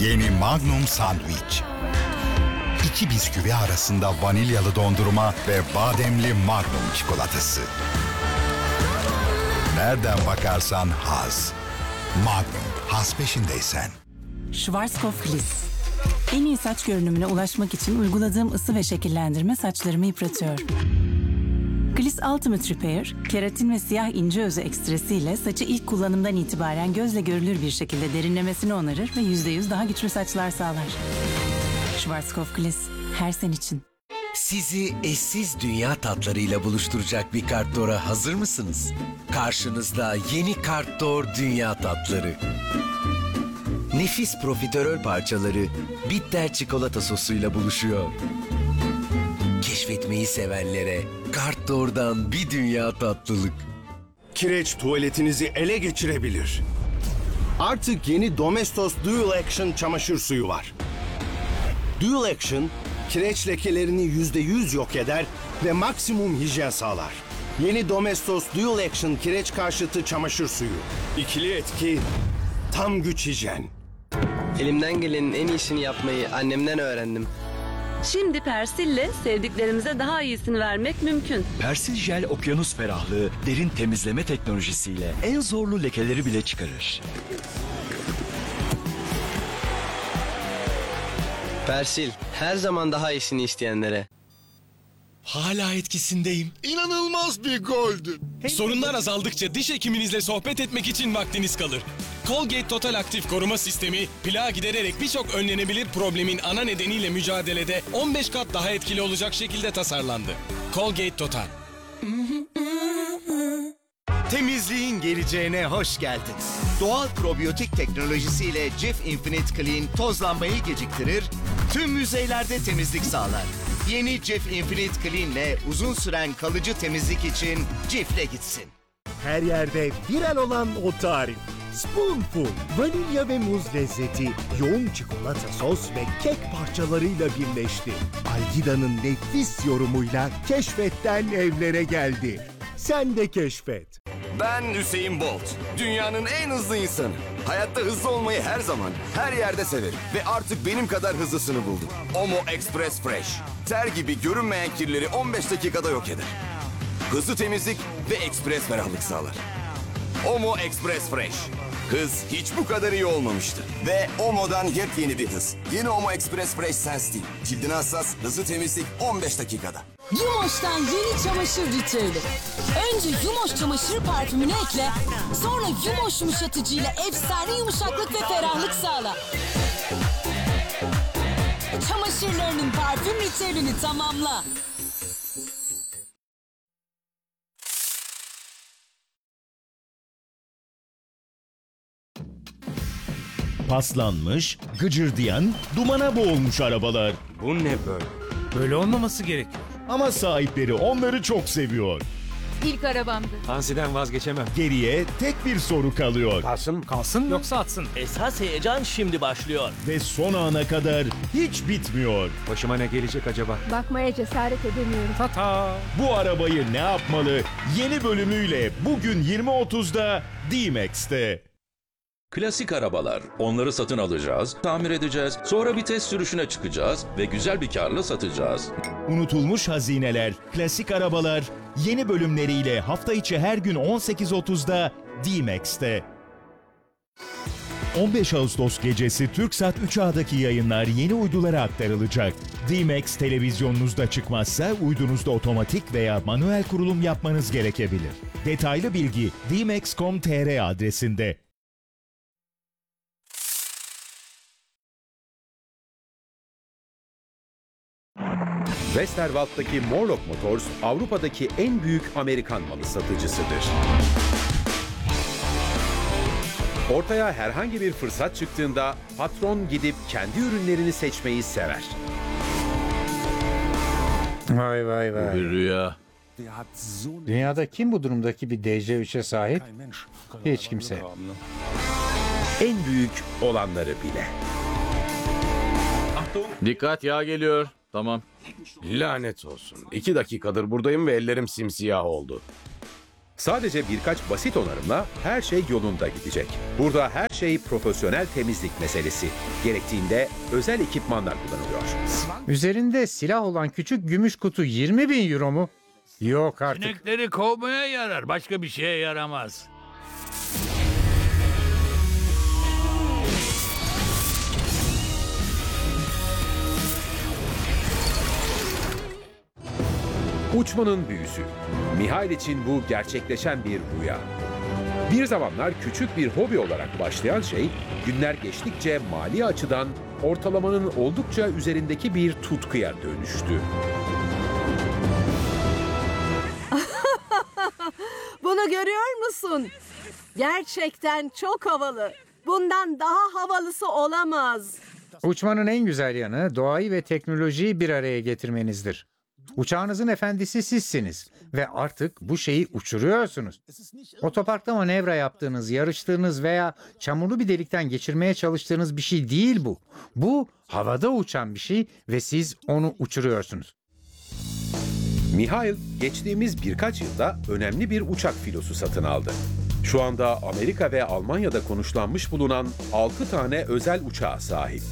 Yeni Magnum Sandwich. İki bisküvi arasında vanilyalı dondurma ve bademli Magnum çikolatası. Nereden bakarsan haz. Magnum, haz peşindeysen. Schwarzkopf Gliss. En iyi saç görünümüne ulaşmak için uyguladığım ısı ve şekillendirme saçlarımı yıpratıyor. Gliss Ultimate Repair, keratin ve siyah ince özü ekstresiyle saçı ilk kullanımdan itibaren gözle görülür bir şekilde derinlemesine onarır ve %100 daha güçlü saçlar sağlar. Schwarzkopf Gliss, her sen için. Sizi eşsiz dünya tatlarıyla buluşturacak bir Kartdor'a hazır mısınız? Karşınızda yeni Kartdor Dünya Tatları. Nefis profiterol parçaları bitter çikolata sosuyla buluşuyor. Keşfetmeyi sevenlere Kartdor'dan bir dünya tatlılık. Kireç tuvaletinizi ele geçirebilir. Artık yeni Domestos Dual Action çamaşır suyu var. Dual Action, kireç lekelerini %100 yok eder ve maksimum hijyen sağlar. Yeni Domestos Dual Action kireç karşıtı çamaşır suyu. İkili etki, tam güç hijyen. Elimden gelenin en iyisini yapmayı annemden öğrendim. Şimdi Persil'le sevdiklerimize daha iyisini vermek mümkün. Persil Jel okyanus ferahlığı derin temizleme teknolojisiyle en zorlu lekeleri bile çıkarır. Persil, her zaman daha iyisini isteyenlere. Hala etkisindeyim. İnanılmaz bir goldü. Sorunlar azaldıkça diş hekiminizle sohbet etmek için vaktiniz kalır. Colgate Total Aktif Koruma Sistemi, plağı gidererek birçok önlenebilir problemin ana nedeniyle mücadelede 15 kat daha etkili olacak şekilde tasarlandı. Colgate Total. Temizliğin geleceğine hoş geldin. Doğal probiyotik teknolojisiyle Cif Infinite Clean tozlanmayı geciktirir, tüm yüzeylerde temizlik sağlar. Yeni Cif Infinite Clean ile uzun süren kalıcı temizlik için Cif'le gitsin. Her yerde viral olan o tarif. Spoonful, vanilya ve muz lezzeti, yoğun çikolata sos ve kek parçalarıyla birleşti. Algida'nın nefis yorumuyla keşfetten evlere geldi. Sen de keşfet. Ben Hüseyin Bolt. Dünyanın en hızlı insanı. Hayatta hızlı olmayı her zaman, her yerde severim. Ve artık benim kadar hızlısını buldum. Omo Express Fresh. Ter gibi görünmeyen kirleri 15 dakikada yok eder. Hızlı temizlik ve ekspres ferahlık sağlar. Omo Express Fresh. Hız hiç bu kadar iyi olmamıştı. Ve Omo'dan yepyeni bir hız. Yeni Omo Express Fresh Sensitive. Cildine hassas, hızlı temizlik 15 dakikada. Yumoş'tan yeni çamaşır ritüeli. Önce Yumoş çamaşır parfümünü ekle, sonra Yumoş yumuşatıcıyla efsane yumuşaklık ve ferahlık sağla. Çamaşırlarının parfüm ritüelini tamamla. Paslanmış, gıcırdayan, dumana boğulmuş arabalar. Bu ne böyle? Böyle olmaması gerekiyor. Ama sahipleri onları çok seviyor. İlk arabamdı. Hansi'den vazgeçemem. Geriye tek bir soru kalıyor. Kalsın yoksa atsın. Esas heyecan şimdi başlıyor. Ve son ana kadar hiç bitmiyor. Başıma ne gelecek acaba? Bakmaya cesaret edemiyorum. Tata. Bu arabayı ne yapmalı? Yeni bölümüyle bugün 20.30'da D-Max'te. Klasik arabalar. Onları satın alacağız, tamir edeceğiz, sonra bir test sürüşüne çıkacağız ve güzel bir karla satacağız. Unutulmuş hazineler, klasik arabalar yeni bölümleriyle hafta içi her gün 18.30'da D-Max'te. 15 Ağustos gecesi Türksat 3A'daki yayınlar yeni uydulara aktarılacak. D-Max televizyonunuzda çıkmazsa uydunuzda otomatik veya manuel kurulum yapmanız gerekebilir. Detaylı bilgi dmax.com.tr adresinde. Westerwald'daki Morlock Motors, Avrupa'daki en büyük Amerikan malı satıcısıdır. Ortaya herhangi bir fırsat çıktığında patron gidip kendi ürünlerini seçmeyi sever. Vay vay vay. Bir rüya. Dünyada kim bu durumdaki bir DC-3'e sahip? Hiç kimse. En büyük olanları bile. Dikkat, yağ geliyor. Tamam. Lanet olsun. 2 dakikadır buradayım ve ellerim simsiyah oldu. Sadece birkaç basit onarımla her şey yolunda gidecek. Burada her şey profesyonel temizlik meselesi. Gerektiğinde özel ekipmanlar kullanılıyor. Üzerinde silah olan küçük gümüş kutu 20.000 euro mu? Yok artık. Sinekleri kovmaya yarar. Başka bir şeye yaramaz. Uçmanın büyüsü. Mihail için bu gerçekleşen bir rüya. Bir zamanlar küçük bir hobi olarak başlayan şey, günler geçtikçe mali açıdan ortalamanın oldukça üzerindeki bir tutkuya dönüştü. Bunu görüyor musun? Gerçekten çok havalı. Bundan daha havalısı olamaz. Uçmanın en güzel yanı doğayı ve teknolojiyi bir araya getirmenizdir. Uçağınızın efendisi sizsiniz ve artık bu şeyi uçuruyorsunuz. Otoparkta manevra yaptığınız, yarıştığınız veya çamurlu bir delikten geçirmeye çalıştığınız bir şey değil bu. Bu havada uçan bir şey ve siz onu uçuruyorsunuz. Mihail geçtiğimiz birkaç yılda önemli bir uçak filosu satın aldı. Şu anda Amerika ve Almanya'da konuşlanmış bulunan 6 tane özel uçağa sahip.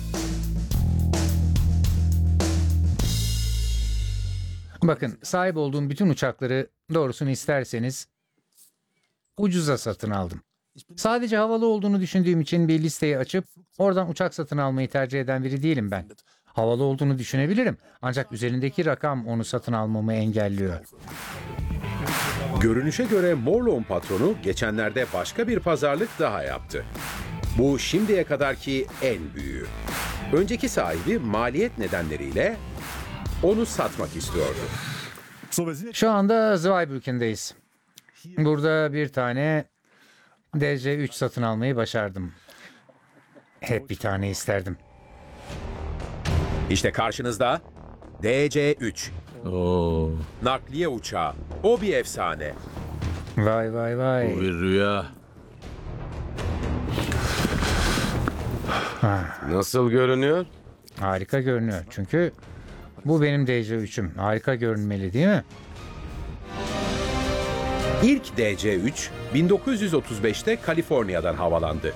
Bakın, sahip olduğum bütün uçakları doğrusunu isterseniz ucuza satın aldım. Sadece havalı olduğunu düşündüğüm için bir listeyi açıp oradan uçak satın almayı tercih eden biri değilim ben. Havalı olduğunu düşünebilirim ancak üzerindeki rakam onu satın almamı engelliyor. Görünüşe göre Morlow'un patronu geçenlerde başka bir pazarlık daha yaptı. Bu şimdiye kadarki en büyüğü. Önceki sahibi maliyet nedenleriyle onu satmak istiyordu. Şu anda Zweibrücken'deyiz. Burada bir tane DC-3 satın almayı başardım. Hep bir tane isterdim. İşte karşınızda DC-3. Nakliye uçağı. O bir efsane. Vay vay vay. Bu bir rüya. Nasıl görünüyor? Harika görünüyor çünkü bu benim DC-3'üm. Harika görünmeli değil mi? İlk DC-3 1935'te Kaliforniya'dan havalandı.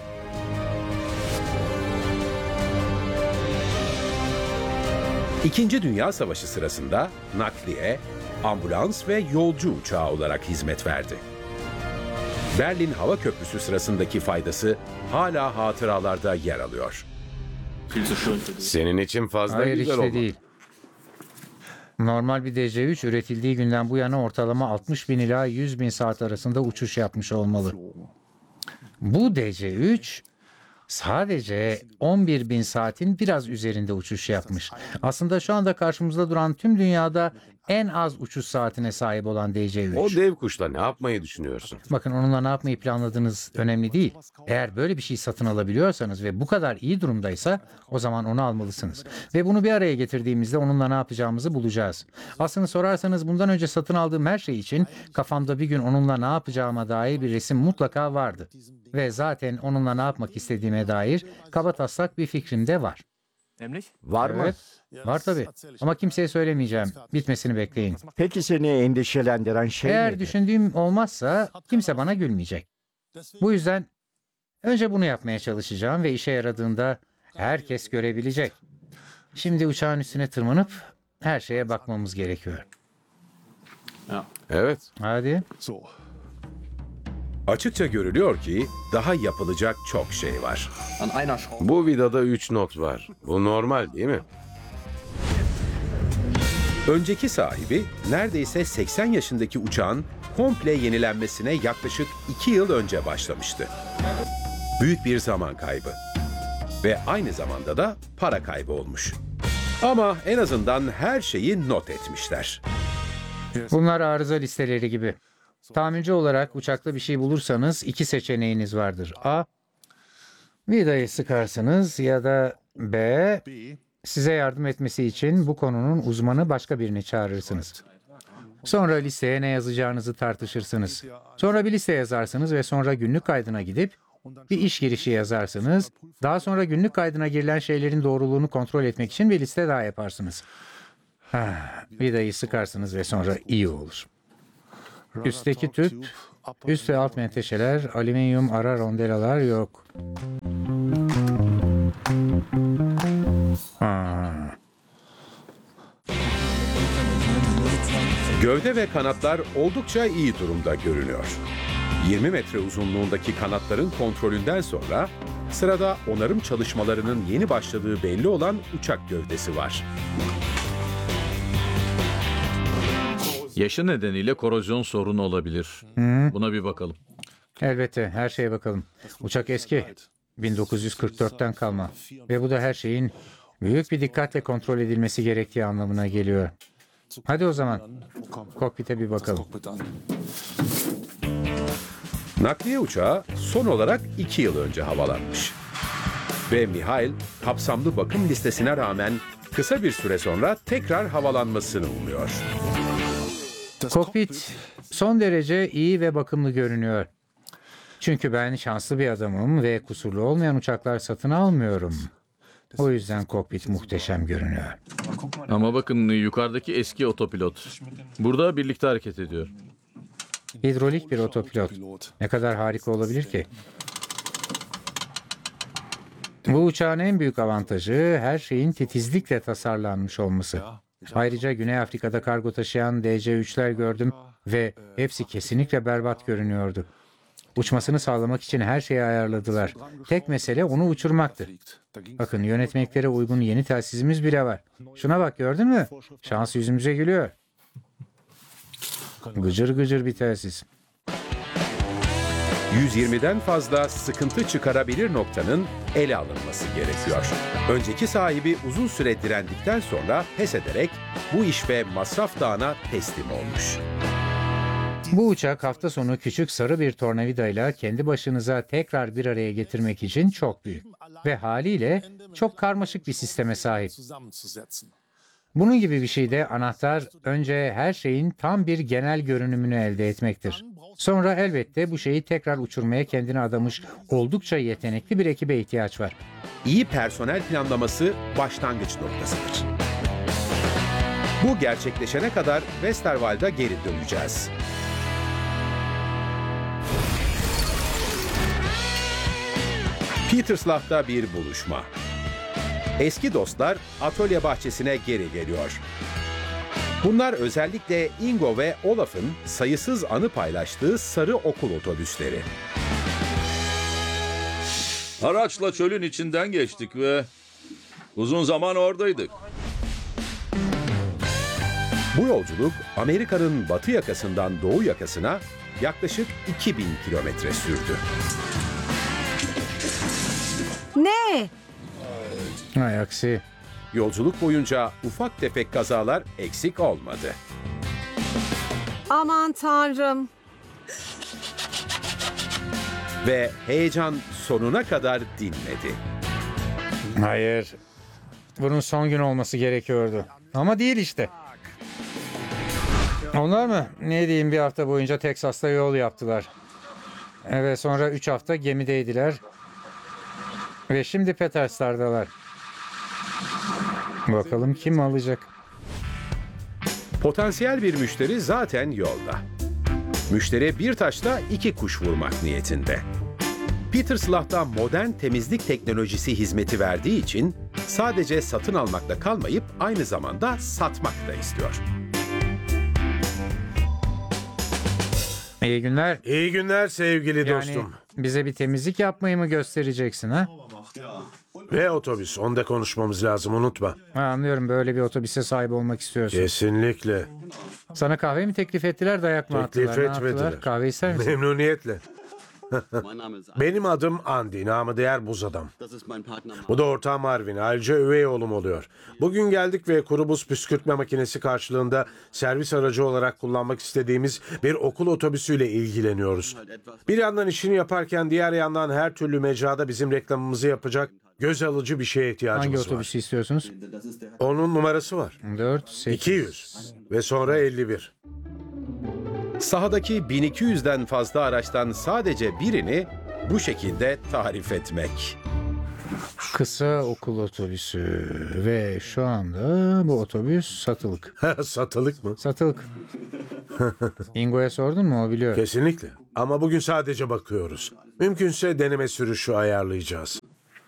İkinci Dünya Savaşı sırasında nakliye, ambulans ve yolcu uçağı olarak hizmet verdi. Berlin Hava Köprüsü sırasındaki faydası hala hatıralarda yer alıyor. Senin için fazla Hayır, güzel işte oldu. değil. Normal bir DC-3 üretildiği günden bu yana ortalama 60.000 ila 100.000 saat arasında uçuş yapmış olmalı. Bu DC-3 sadece 11.000 saatin biraz üzerinde uçuş yapmış. Aslında şu anda karşımızda duran tüm dünyada en az uçuş saatine sahip olan DC-3. O dev kuşla ne yapmayı düşünüyorsun? Bakın, onunla ne yapmayı planladığınız önemli değil. Eğer böyle bir şey satın alabiliyorsanız ve bu kadar iyi durumdaysa o zaman onu almalısınız. Ve bunu bir araya getirdiğimizde onunla ne yapacağımızı bulacağız. Aslını sorarsanız bundan önce satın aldığım her şey için kafamda bir gün onunla ne yapacağıma dair bir resim mutlaka vardı. Ve zaten onunla ne yapmak istediğime dair kabataslak bir fikrim de var. Var mı? Evet, var tabii. Ama kimseye söylemeyeceğim. Bitmesini bekleyin. Peki seni endişelendiren şey Eğer nedir? düşündüğüm olmazsa kimse bana gülmeyecek. Bu yüzden önce bunu yapmaya çalışacağım ve işe yaradığında herkes görebilecek. Şimdi uçağın üstüne tırmanıp her şeye bakmamız gerekiyor. Evet. Hadi. Açıkça görülüyor ki daha yapılacak çok şey var. Bu vidada 3 not var. Bu normal değil mi? Önceki sahibi neredeyse 80 yaşındaki uçağın komple yenilenmesine yaklaşık 2 yıl önce başlamıştı. Büyük bir zaman kaybı. Ve aynı zamanda da para kaybı olmuş. Ama en azından her şeyi not etmişler. Bunlar arıza listeleri gibi. Tamirci olarak uçakta bir şey bulursanız iki seçeneğiniz vardır. A. Vidayı sıkarsınız ya da B. Size yardım etmesi için bu konunun uzmanı başka birini çağırırsınız. Sonra listeye ne yazacağınızı tartışırsınız. Sonra bir liste yazarsınız ve sonra günlük kaydına gidip bir iş girişi yazarsınız. Daha sonra günlük kaydına girilen şeylerin doğruluğunu kontrol etmek için bir liste daha yaparsınız. Vidayı sıkarsınız ve sonra iyi olur. Üstteki tüp Üst ve alt menteşeler, alüminyum ara rondelalar yok. Gövde ve kanatlar oldukça iyi durumda görünüyor. 20 metre uzunluğundaki kanatların kontrolünden sonra sırada onarım çalışmalarının yeni başladığı belli olan uçak gövdesi var. Yaşı nedeniyle korozyon sorunu olabilir. Buna bir bakalım. Elbette, her şeye bakalım. Uçak eski, 1944'ten kalma. Ve bu da her şeyin büyük bir dikkatle kontrol edilmesi gerektiği anlamına geliyor. Hadi o zaman, kokpite bir bakalım. Nakliye uçağı son olarak 2 yıl önce havalanmış. Ve Mihail kapsamlı bakım listesine rağmen kısa bir süre sonra tekrar havalanmasını umuyor. Kokpit son derece iyi ve bakımlı görünüyor. Çünkü ben şanslı bir adamım ve kusurlu olmayan uçaklar satın almıyorum. O yüzden kokpit muhteşem görünüyor. Ama bakın yukarıdaki eski otopilot. Burada birlikte hareket ediyor. Hidrolik bir otopilot. Ne kadar harika olabilir ki? Bu uçağın en büyük avantajı her şeyin titizlikle tasarlanmış olması. Ayrıca Güney Afrika'da kargo taşıyan DC-3'ler gördüm ve hepsi kesinlikle berbat görünüyordu. Uçmasını sağlamak için her şeyi ayarladılar. Tek mesele onu uçurmaktı. Bakın yönetmeliklere uygun yeni telsizimiz bile var. Şuna bak, gördün mü? Şans yüzümüze gülüyor. Gıcır gıcır bir telsiz. 120'den fazla sıkıntı çıkarabilir noktanın ele alınması gerekiyor. Önceki sahibi uzun süre direndikten sonra pes ederek bu iş ve masraf dağına teslim olmuş. Bu uçak hafta sonu küçük sarı bir tornavidayla kendi başınıza tekrar bir araya getirmek için çok büyük. Ve haliyle çok karmaşık bir sisteme sahip. Bunun gibi bir şeyde anahtar önce her şeyin tam bir genel görünümünü elde etmektir. Sonra elbette bu şeyi tekrar uçurmaya kendini adamış oldukça yetenekli bir ekibe ihtiyaç var. İyi personel planlaması başlangıç noktasıdır. Bu gerçekleşene kadar Westerwald'a geri döneceğiz. Peterslach'ta bir buluşma. Eski dostlar atölye bahçesine geri geliyor. Bunlar özellikle Ingo ve Olaf'ın sayısız anı paylaştığı sarı okul otobüsleri. Araçla çölün içinden geçtik ve uzun zaman oradaydık. Bu yolculuk Amerika'nın batı yakasından doğu yakasına yaklaşık 2000 kilometre sürdü. Ne? Hay aksi. Yolculuk boyunca ufak tefek kazalar eksik olmadı. Aman tanrım. Ve heyecan sonuna kadar dinmedi. Hayır. Bunun son gün olması gerekiyordu. Ama değil işte. Onlar mı? Ne diyeyim, bir hafta boyunca Teksas'ta yol yaptılar. Ve sonra 3 hafta gemideydiler. Ve şimdi Petersburg'dalar. Bakalım kim alacak? Potansiyel bir müşteri zaten yolda. Müşteri bir taşla 2 kuş vurmak niyetinde. Peterslach'ta modern temizlik teknolojisi hizmeti verdiği için sadece satın almakla kalmayıp aynı zamanda satmak da istiyor. İyi günler. İyi günler sevgili dostum. Bize bir temizlik yapmayı mı göstereceksin ha? Ve otobüs. Onda konuşmamız lazım, unutma. Anlıyorum, böyle bir otobüse sahip olmak istiyorsun. Kesinlikle. Sana kahve mi teklif ettiler, dayak mı attılar? Teklif Ne yaptılar? etmediler. Kahve ister misin? Memnuniyetle. Benim adım Andy, namı değer buz adam. Bu da ortağım Marvin, ayrıca üvey oğlum oluyor. Bugün geldik ve kuru buz püskürtme makinesi karşılığında servis aracı olarak kullanmak istediğimiz bir okul otobüsüyle ilgileniyoruz. Bir yandan işini yaparken diğer yandan her türlü mecrada bizim reklamımızı yapacak göz alıcı bir şeye ihtiyacımız Hangi var. otobüsü istiyorsunuz? Onun numarası var. 4, 8. 200 ve sonra 51. Sahadaki 1200'den fazla araçtan sadece birini bu şekilde tarif etmek. Kısa okul otobüsü ve şu anda bu otobüs satılık. Satılık mı? Satılık. Ingo'ya sordun mu? O biliyor. Kesinlikle. Ama bugün sadece bakıyoruz. Mümkünse deneme sürüşü ayarlayacağız.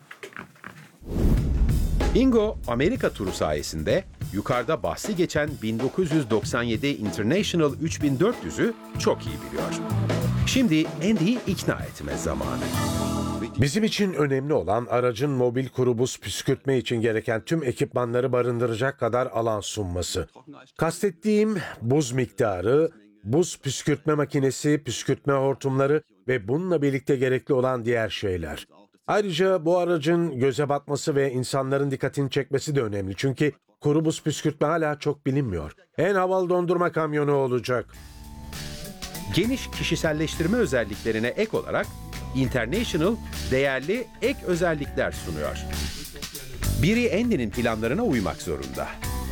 Ingo, Amerika turu sayesinde yukarıda bahsi geçen 1997 International 3400'ü çok iyi biliyor. Şimdi Andy'yi ikna etme zamanı. Bizim için önemli olan aracın mobil kuru buz püskürtme için gereken tüm ekipmanları barındıracak kadar alan sunması. Kastettiğim buz miktarı, buz püskürtme makinesi, püskürtme hortumları ve bununla birlikte gerekli olan diğer şeyler. Ayrıca bu aracın göze batması ve insanların dikkatini çekmesi de önemli. Çünkü kuru buz püskürtme hala çok bilinmiyor. En havalı dondurma kamyonu olacak. Geniş kişiselleştirme özelliklerine ek olarak International değerli ek özellikler sunuyor. Biri Andy'nin planlarına uymak zorunda.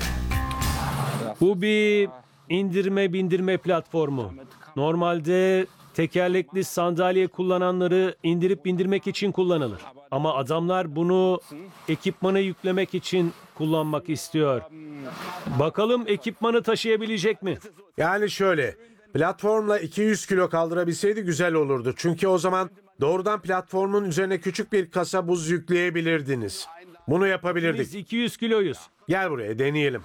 Bu bir indirme bindirme platformu. Normalde tekerlekli sandalye kullananları indirip bindirmek için kullanılır. Ama adamlar bunu ekipmanı yüklemek için kullanmak istiyor. Bakalım ekipmanı taşıyabilecek mi? Yani şöyle, platformla 200 kilo kaldırabilseydi güzel olurdu. Çünkü o zaman doğrudan platformun üzerine küçük bir kasa buz yükleyebilirdiniz. Bunu yapabilirdik. Biz 200 kiloyuz. Gel buraya deneyelim.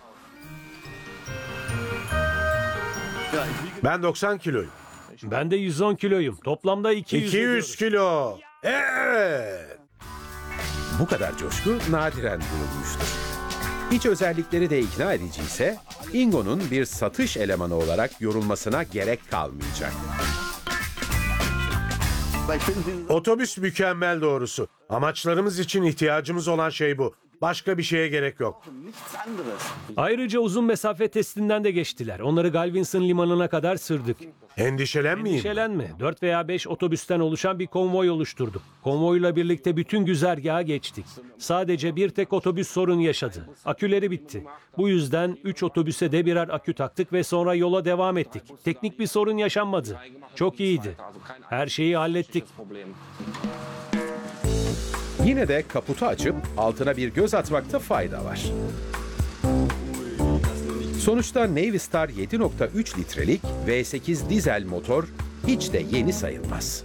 Ben 90 kiloyum. Ben de 110 kiloyum. Toplamda 200 kilo. Evet. Bu kadar coşku nadiren duyulmuştur. İç özellikleri de ikna ediciyse Ingo'nun bir satış elemanı olarak yorulmasına gerek kalmayacak. Otobüs mükemmel doğrusu. Amaçlarımız için ihtiyacımız olan şey bu. Başka bir şeye gerek yok. Ayrıca uzun mesafe testinden de geçtiler. Onları Galveston limanına kadar sürdük. Endişelenmeyin. Endişelenme. 4 veya 5 otobüsten oluşan bir konvoy oluşturduk. Konvoyla birlikte bütün güzergaha geçtik. Sadece bir tek otobüs sorun yaşadı. Aküleri bitti. Bu yüzden 3 otobüse de birer akü taktık ve sonra yola devam ettik. Teknik bir sorun yaşanmadı. Çok iyiydi. Her şeyi hallettik. Yine de kaputu açıp altına bir göz atmakta fayda var. Sonuçta Navistar 7.3 litrelik V8 dizel motor hiç de yeni sayılmaz.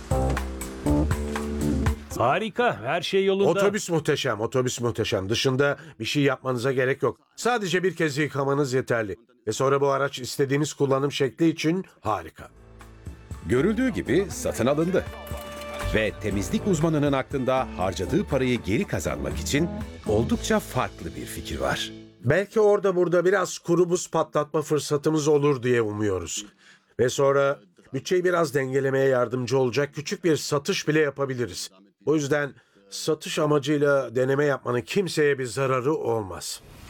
Harika, her şey yolunda. Otobüs muhteşem, otobüs muhteşem. Dışında bir şey yapmanıza gerek yok. Sadece bir kez yıkamanız yeterli. Ve sonra bu araç istediğiniz kullanım şekli için harika. Görüldüğü gibi satın alındı. Ve temizlik uzmanının aklında harcadığı parayı geri kazanmak için oldukça farklı bir fikir var. Belki orada burada biraz kuru buz patlatma fırsatımız olur diye umuyoruz. Ve sonra bütçeyi biraz dengelemeye yardımcı olacak küçük bir satış bile yapabiliriz. O yüzden satış amacıyla deneme yapmanın kimseye bir zararı olmaz.